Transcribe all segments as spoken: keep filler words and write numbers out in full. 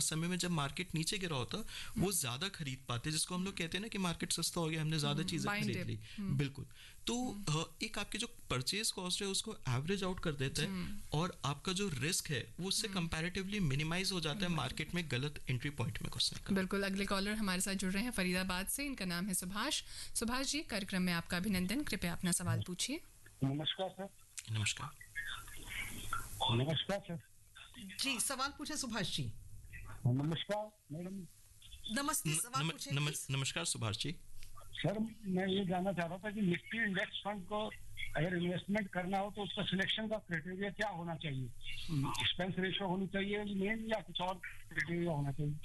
समय में जब मार्केट नीचे गिरा होता वो ज्यादा खरीद पाते, जिसको हम लोग कहते हैं ना कि मार्केट सस्ता हो गया, हमने ज्यादा चीजें खरीद ली। बिल्कुल। तो एक आपकी जो परचेज कॉस्ट है उसको एवरेज आउट कर देता है और आपका जो रिस्क है वो उससे कंपैरेटिवली मिनिमाइज हो जाता है मार्केट में गलत एंट्री पॉइंट में घुसने का। बिल्कुल। अगले कॉलर हमारे साथ जुड़ रहे हैं फरीदाबाद से, इनका नाम है सुभाष। सुभाष जी, कार्यक्रम में आपका अभिनंदन, कृपया अपना सवाल पूछिए। नमस्कार सर। नमस्कार। नमस्कार सर जी, सवाल पूछे सुभाष जी। नमस्कार मैडम। नमस्ते, सवाल पूछे। नमस्कार सुभाष जी। सर मैं ये जानना चाह रहा था कि निफ्टी इंडेक्स फंड को अगर इन्वेस्टमेंट करना हो तो उसका सिलेक्शन का क्राइटेरिया क्या होना चाहिए? एक्सपेंस रेशियो होनी चाहिए मेन, या कुछ और क्राइटेरिया होना चाहिए?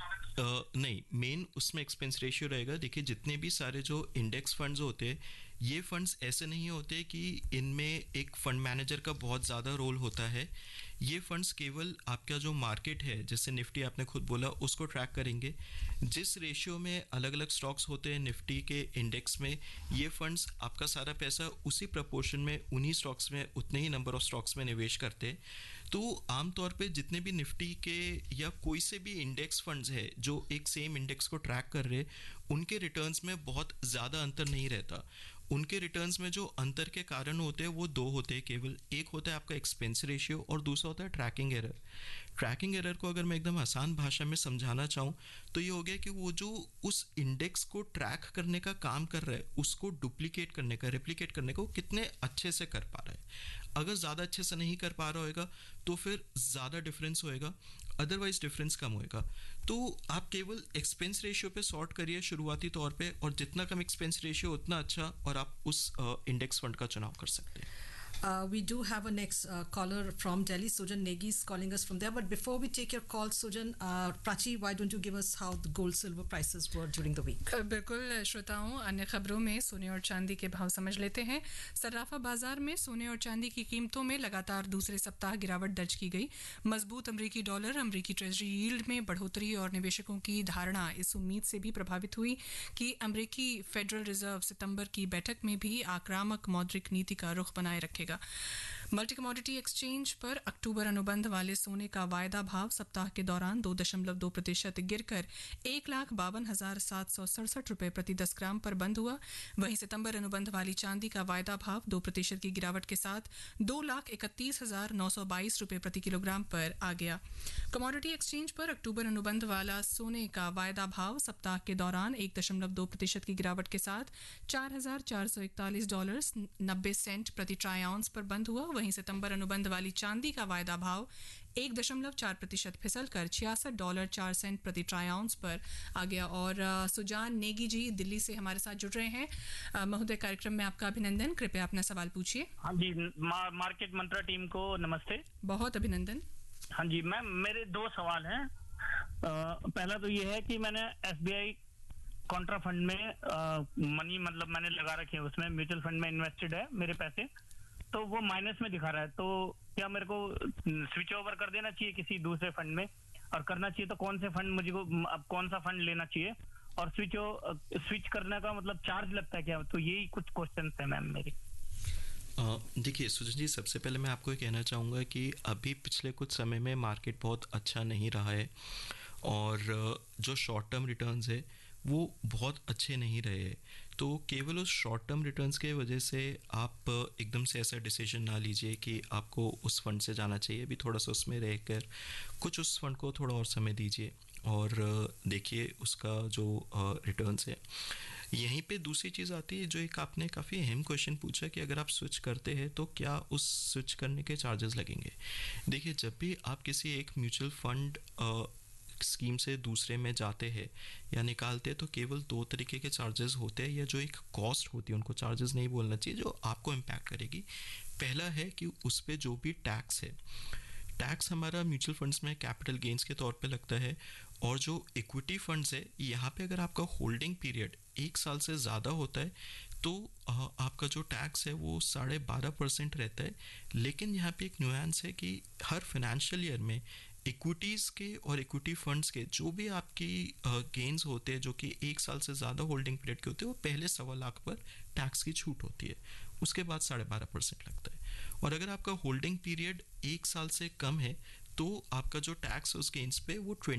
Uh, नहीं, मेन उसमें एक्सपेंस रेशियो रहेगा। देखिए, जितने भी सारे जो इंडेक्स फंड्स होते हैं, ये फंड्स ऐसे नहीं होते कि इनमें एक फंड मैनेजर का बहुत ज़्यादा रोल होता है। ये फंड्स केवल आपका जो मार्केट है, जैसे निफ्टी आपने खुद बोला, उसको ट्रैक करेंगे। जिस रेशियो में अलग अलग स्टॉक्स होते हैं निफ्टी के इंडेक्स में, ये फंड्स आपका सारा पैसा उसी प्रपोर्शन में उन्हीं स्टॉक्स में, उतने ही नंबर ऑफ स्टॉक्स में निवेश करते हैं। तो आमतौर पे जितने भी निफ्टी के या कोई से भी इंडेक्स फंड्स है जो एक सेम इंडेक्स को ट्रैक कर रहे, उनके रिटर्न्स में बहुत ज़्यादा अंतर नहीं रहता। उनके रिटर्न्स में जो अंतर के कारण होते हैं वो दो होते हैं केवल। एक होता है आपका एक्सपेंस रेशियो और दूसरा होता है ट्रैकिंग एरर। ट्रैकिंग एरर को अगर मैं एकदम आसान भाषा में समझाना चाहूँ तो ये हो गया कि वो जो उस इंडेक्स को ट्रैक करने का काम कर रहा है, उसको डुप्लीकेट करने का, रेप्लिकेट करने का वो कितने अच्छे से कर पा रहा है। अगर ज़्यादा अच्छे से नहीं कर पा रहा होगा तो फिर ज़्यादा डिफरेंस होएगा, अदरवाइज डिफरेंस कम होएगा। तो आप केवल एक्सपेंस रेशियो पे सॉर्ट करिए शुरुआती तौर पे, और जितना कम एक्सपेंस रेशियो उतना अच्छा, और आप उस इंडेक्स फंड का चुनाव कर सकते हैं। Uh, we do have a next uh, caller from Delhi. Sujan Negi is calling us from there. But before we take your call, Sujan, uh, Prachi, why don't you give us how the gold silver prices were during the week? uh, बिल्कुल श्रोताओं, अन्य खबरों में सोने और चांदी के भाव समझ लेते हैं। सर्राफा बाजार में सोने और चांदी की कीमतों में लगातार दूसरे सप्ताह गिरावट दर्ज की गई। मजबूत अमरीकी डॉलर, अमरीकी ट्रेजरी यील्ड में बढ़ोतरी और निवेशकों की धारणा इस उम्मीद से भी प्रभावित हुई कि अमरीकी फेडरल रिजर्व सितंबर की बैठक में भी आक्रामक मौद्रिक नीति का रुख बनाए रखेगा। मल्टी कमोडिटी एक्सचेंज पर अक्टूबर अनुबंध वाले सोने का वायदा भाव सप्ताह के दौरान दो दशमलव दो प्रतिशत गिरकर एक लाख बावन हजार सात सौ सड़सठ रुपए प्रति दस ग्राम पर बंद हुआ। वहीं सितंबर अनुबंध वाली चांदी का वायदा भाव दो प्रतिशत की गिरावट के साथ दो लाख इकतीस हजार नौ सौ बाईस रुपए प्रति किलोग्राम पर आ गया। कमोडिटी एक्सचेंज पर अक्टूबर अनुबंध वाला सोने का वायदा भाव सप्ताह के दौरान एक दशमलव दो प्रतिशत की गिरावट के साथ चार हजार चार सौ इकतालीस डॉलर नब्बे सेंट प्रति ट्राई आउंस पर बंद हुआ। वहीं सितंबर अनुबंध वाली चांदी का वायदा भाव एक दशमलव चार प्रतिशत फिसल कर छियासठ डॉलर चार सेंट प्रति ट्राई आउंस पर आ गया। और सुजान नेगी जी दिल्ली से हमारे साथ जुड़ रहे हैं। महोदय, कार्यक्रम में आपका अभिनंदन, कृपया अपना सवाल पूछिए। हाँ जी, मा, मार्केट मंत्रा टीम को नमस्ते। बहुत अभिनंदन। हाँ जी मैम, मेरे दो सवाल हैं। पहला तो ये है कि मैंने एसबीआई कॉन्ट्रा फंड में आ, मनी मतलब मैंने लगा रखे हैं, उसमें म्यूचुअल फंड में इन्वेस्टेड है मेरे पैसे, तो वो माइनस में दिखा रहा है। तो क्या मेरे को स्विच ओवर कर देना चाहिए किसी दूसरे फंड में, और करना चाहिए तो कौन से फंड मुझे को अब कौन सा फंड लेना चाहिए, और स्विच स्विच करने का मतलब चार्ज लगता है क्या? तो यही कुछ क्वेश्चन है मैम मेरे। देखिए सुजन जी, सबसे पहले मैं आपको ये कहना चाहूँगा कि अभी पिछले कुछ समय में मार्केट बहुत अच्छा नहीं रहा है, और जो शॉर्ट टर्म रिटर्न्स है वो बहुत अच्छे नहीं रहे। तो केवल उस शॉर्ट टर्म रिटर्न्स के वजह से आप एकदम से ऐसा डिसीजन ना लीजिए कि आपको उस फंड से जाना चाहिए। अभी थोड़ा सा उसमें रहकर कुछ उस फंड को थोड़ा और समय दीजिए और देखिए उसका जो रिटर्न्स है। यहीं पे दूसरी चीज़ आती है जो एक आपने काफ़ी अहम क्वेश्चन पूछा कि अगर आप स्विच करते हैं तो क्या उस स्विच करने के चार्जेस लगेंगे। देखिए, जब भी आप किसी एक म्यूचुअल फंड स्कीम से दूसरे में जाते हैं या निकालते हैं तो केवल दो तरीके के चार्जेस होते हैं, या जो एक कॉस्ट होती है, उनको चार्जेस नहीं बोलना चाहिए, जो आपको इम्पैक्ट करेगी। पहला है कि उस पर जो भी टैक्स है, टैक्स हमारा म्यूचुअल फंड्स में कैपिटल गेन्स के तौर पे लगता है, और जो इक्विटी फंड्स है यहाँ पे अगर आपका होल्डिंग पीरियड एक साल से ज़्यादा होता है तो आपका जो टैक्स है वो साढ़े बारह परसेंट रहता है। लेकिन यहाँ पे एक न्यूएंस है कि हर फाइनेंशियल ईयर में इक्विटीज़ के और इक्विटी फंड्स के जो भी आपकी गेन्स होते हैं जो कि एक साल से ज़्यादा होल्डिंग पीरियड के होते हैं, वो पहले सवा लाख पर टैक्स की छूट होती है, उसके बाद साढ़े बारह परसेंट लगता है। और अगर आपका होल्डिंग पीरियड एक साल से कम है तो आपका जो टैक्स है उस गेन्स पे वो